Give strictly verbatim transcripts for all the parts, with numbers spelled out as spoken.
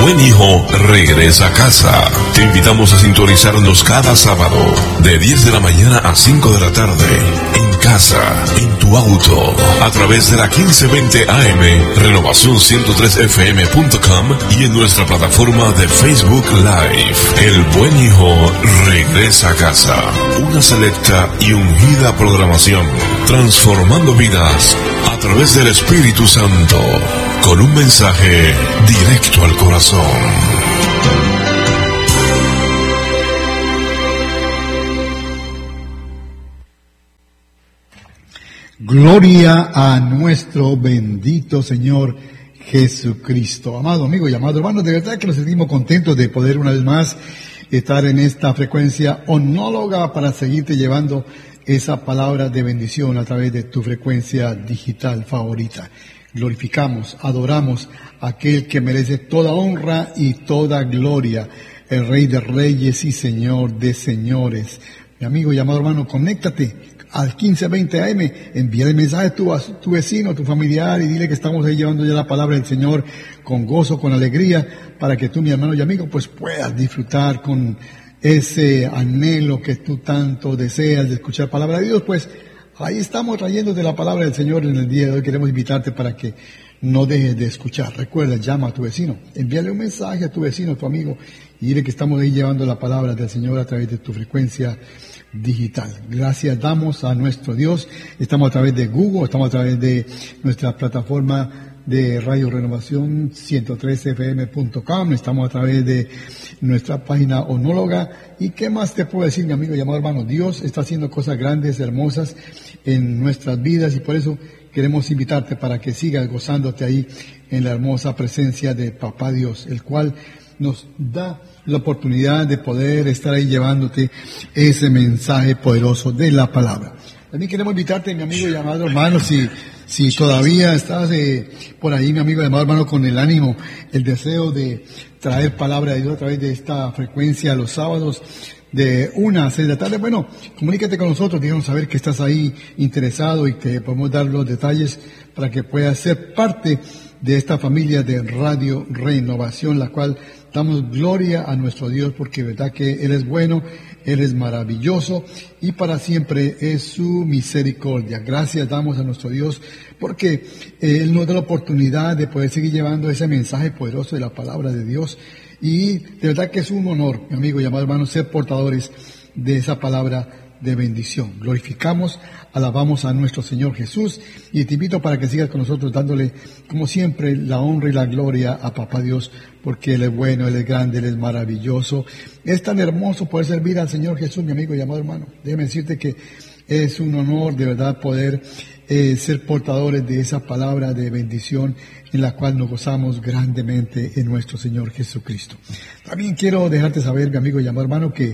buen hijo regresa a casa. Te invitamos a sintonizarnos cada sábado de diez de la mañana a cinco de la tarde, en casa, en tu auto, a través de la quince veinte A M, renovación ciento tres F M punto com y en nuestra plataforma de Facebook Live. El buen hijo regresa a casa. Una selecta y ungida programación, transformando vidas a través del Espíritu Santo, con un mensaje directo al corazón. Gloria a nuestro bendito Señor Jesucristo. Amado amigo y amado hermano, de verdad que nos sentimos contentos de poder una vez más estar en esta frecuencia onóloga para seguirte llevando esa palabra de bendición a través de tu frecuencia digital favorita. Glorificamos, adoramos a aquel que merece toda honra y toda gloria, el Rey de Reyes y Señor de Señores. Mi amigo y amado hermano, conéctate al quince veinte A M, envíale mensaje a tu, a tu vecino, a tu familiar y dile que estamos ahí llevando ya la palabra del Señor con gozo, con alegría, para que tú, mi hermano y amigo, pues puedas disfrutar con ese anhelo que tú tanto deseas de escuchar palabra de Dios. Pues ahí estamos trayéndote la palabra del Señor en el día de hoy. Queremos invitarte para que no dejes de escuchar. Recuerda, llama a tu vecino, envíale un mensaje a tu vecino, a tu amigo, y dile que estamos ahí llevando la palabra del Señor a través de tu frecuencia digital. Gracias damos a nuestro Dios. Estamos a través de Google, estamos a través de nuestra plataforma de Radio Renovación ciento tres F M punto com, estamos a través de nuestra página onóloga. ¿Y qué más te puedo decir, mi amigo y amado hermano? Dios está haciendo cosas grandes, hermosas en nuestras vidas, y por eso queremos invitarte para que sigas gozándote ahí en la hermosa presencia de Papá Dios, el cual nos da la oportunidad de poder estar ahí llevándote ese mensaje poderoso de la palabra. También queremos invitarte, mi amigo y amado hermano, si, si todavía estás eh, por ahí, mi amigo y amado hermano, con el ánimo, el deseo de traer palabra de Dios a través de esta frecuencia los sábados de una a seis de la tarde, bueno, comunícate con nosotros, déjanos saber que estás ahí interesado y te podemos dar los detalles para que puedas ser parte de esta familia de Radio Renovación, la cual damos gloria a nuestro Dios, porque verdad que Él es bueno, Él es maravilloso y para siempre es su misericordia. Gracias damos a nuestro Dios porque Él nos da la oportunidad de poder seguir llevando ese mensaje poderoso de la palabra de Dios, y de verdad que es un honor, mi amigo y amado hermano, ser portadores de esa palabra de bendición. Glorificamos, alabamos a nuestro Señor Jesús, y te invito para que sigas con nosotros dándole, como siempre, la honra y la gloria a Papá Dios, porque Él es bueno, Él es grande, Él es maravilloso. Es tan hermoso poder servir al Señor Jesús, mi amigo y amado hermano. Déjame decirte que es un honor de verdad poder eh, ser portadores de esa palabra de bendición en la cual nos gozamos grandemente en nuestro Señor Jesucristo. También quiero dejarte saber, mi amigo y amado hermano, que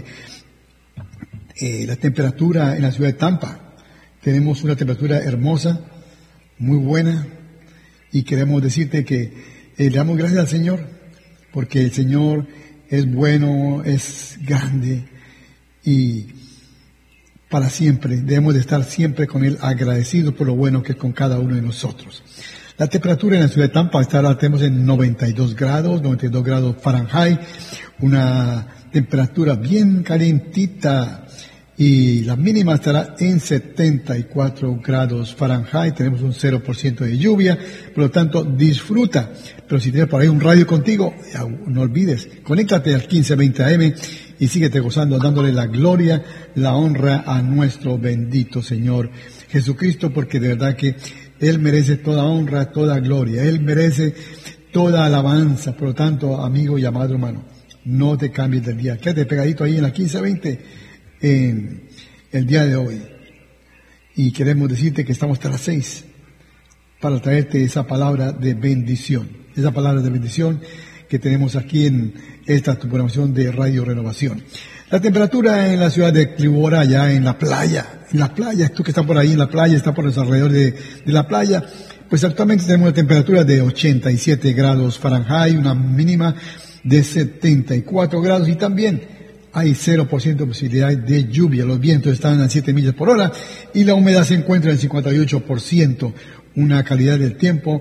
Eh, la temperatura en la ciudad de Tampa, tenemos una temperatura hermosa, muy buena, y queremos decirte que eh, le damos gracias al Señor, porque el Señor es bueno, es grande, y para siempre debemos de estar siempre con Él, agradecidos por lo bueno que es con cada uno de nosotros. La temperatura en la ciudad de Tampa está, la tenemos en noventa y dos grados, noventa y dos grados Fahrenheit, una temperatura bien calientita, y la mínima estará en setenta y cuatro grados Fahrenheit. Tenemos un cero por ciento de lluvia, por lo tanto disfruta. Pero si tienes por ahí un radio contigo, no olvides, conéctate al quince veinte A M y síguete gozando, dándole la gloria, la honra a nuestro bendito Señor Jesucristo, porque de verdad que Él merece toda honra, toda gloria, Él merece toda alabanza. Por lo tanto, amigo y amado hermano, no te cambies del día, quédate pegadito ahí en la quince veinte en el día de hoy, y queremos decirte que estamos hasta las seis para traerte esa palabra de bendición, esa palabra de bendición que tenemos aquí en esta programación de Radio Renovación. La temperatura en la ciudad de Clibora, ya en la playa, en la playa, tú que estás por ahí en la playa, estás por los alrededores de, de la playa, pues actualmente tenemos una temperatura de ochenta y siete grados Fahrenheit, una mínima de setenta y cuatro grados, y también hay cero por ciento de posibilidad de lluvia. Los vientos están a siete millas por hora y la humedad se encuentra en cincuenta y ocho por ciento. Una calidad del tiempo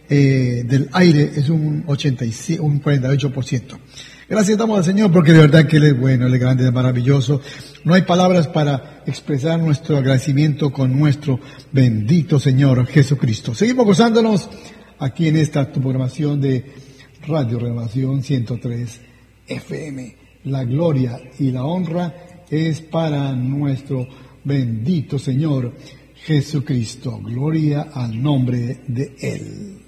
eh, del aire es un, ochenta y siete, un cuarenta y ocho por ciento. Gracias damos al Señor porque de verdad que Él es bueno, Él es grande, Él es maravilloso. No hay palabras para expresar nuestro agradecimiento con nuestro bendito Señor Jesucristo. Seguimos gozándonos aquí en esta tu programación de Radio Renovación ciento tres F M. La gloria y la honra es para nuestro bendito Señor Jesucristo. Gloria al nombre de Él.